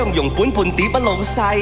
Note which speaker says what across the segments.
Speaker 1: 用本半碟啊，老細。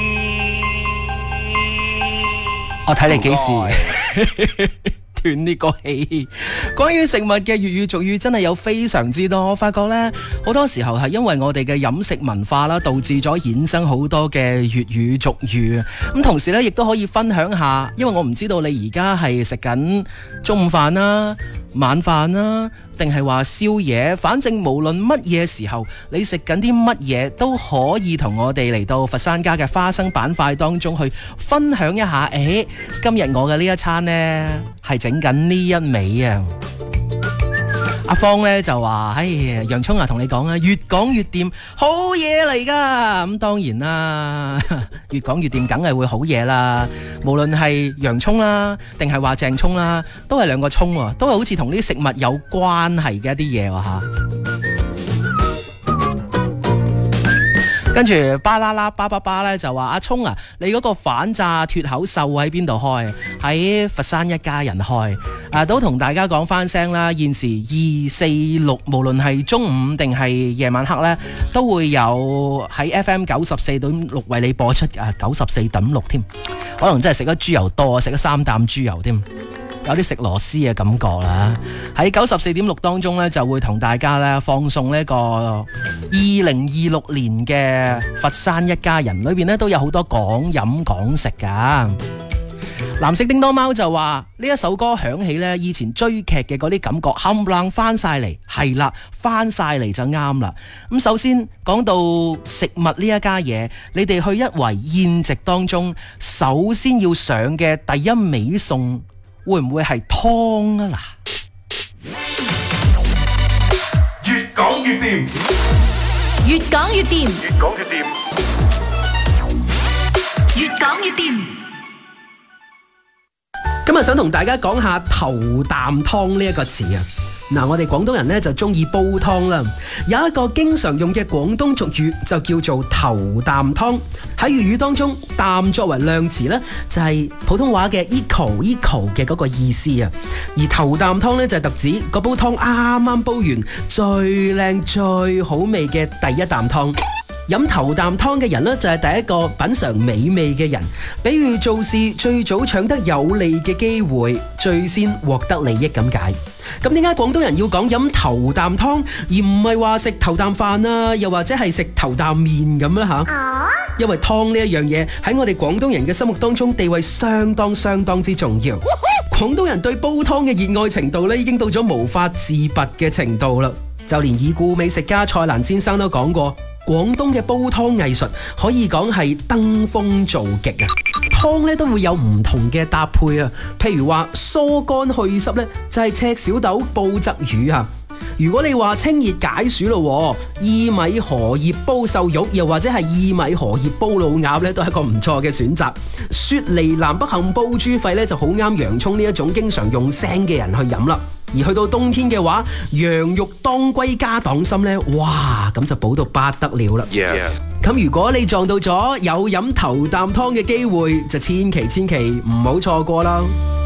Speaker 2: 我睇你幾時斷呢個氣。關於食物嘅粵語俗語真係有非常之多，我發覺呢，好多時候係因為我哋嘅飲食文化啦，導致咗衍生好多嘅粵語俗語。咁同時呢，亦都可以分享下，因為我唔知道你而家係食緊中午飯啦、晚飯啦，定係話宵夜，反正無論乜嘢時候，你食緊啲乜嘢都可以同我哋嚟到佛山家嘅花生板塊當中去分享一下。今日我嘅呢一餐呢，係整緊呢一味啊！阿方呢就話：洋蔥啊，同你講啊，越講越掂，好嘢嚟噶！咁當然啦，越講越掂，梗係會好嘢啦。無論係洋蔥啦，定係話鄭蔥啦，都係兩個蔥喎，都係好似同啲食物有關係嘅一啲嘢喎嚇。跟住巴啦啦巴巴巴咧就話：阿聰啊，你嗰個反炸脫口秀喺邊度開？喺佛山一家人開。都同大家講翻聲啦，現時2、4、6，無論係中午定係夜晚黑咧，都會有喺 FM 94.6為你播出94.6添。可能真係食咗豬油多，食咗3啖豬油添。有啲食螺絲嘅感覺啦。喺94.6當中呢，就會同大家呢放送呢個2026年嘅佛山一家人，裏邊呢都有好多講飲講食噶。藍色叮當貓就話呢一首歌響起呢，以前追劇嘅嗰啲感覺冚唪唥翻晒嚟，係啦，翻晒嚟就啱啦。咁首先講到食物呢一家嘢，你哋去一圍宴席當中，首先要上嘅第一味餸，會唔會係湯啊？
Speaker 3: 嗱，越講越掂，
Speaker 4: 越講越掂，
Speaker 3: 越講越掂，
Speaker 4: 越講越掂。
Speaker 2: 今日想同大家講下頭啖湯呢一個詞啊！嗱，我哋廣東人呢就中意煲湯啦，有一個經常用嘅廣東俗語就叫做頭啖湯。喺粵語當中，啖作為量詞呢，就係普通話嘅 equal 嘅嗰個意思啊。而頭啖湯呢，就係特指嗰煲湯啱啱煲完，最靚最好味嘅第一啖湯。飲頭啖湯嘅人呢，就係第一個品嘗美味嘅人，比喻做事最早搶得有利嘅機會，最先獲得利益咁解。咁點解廣東人要講飲頭啖湯，而唔係話食頭啖飯啊，又或者係食頭啖麵咁啦吓？因為湯呢一樣嘢喺我哋廣東人嘅心目當中地位相當之重要。廣東人對煲湯嘅熱愛程度呢，已經到咗無法自拔嘅程度啦。就連已故美食家蔡瀾先生都講過，廣東嘅煲湯藝術可以講係登峰造極啊！湯咧都會有唔同嘅搭配啊，譬如話疏肝去濕咧就係赤小豆煲鯽魚啊。如果你話清熱解暑咯，薏米荷葉煲瘦肉，又或者係薏米荷葉煲老鴨咧，都係一個唔錯嘅選擇。雪梨南北杏煲豬肺咧就好啱洋葱呢一種經常用腥嘅人去飲啦。而去到冬天嘅話，羊肉當歸加黨參呢，哇，咁就補到不得了啦。咁如果你撞到咗有飲頭啖湯嘅機會，就千祈唔好錯過啦。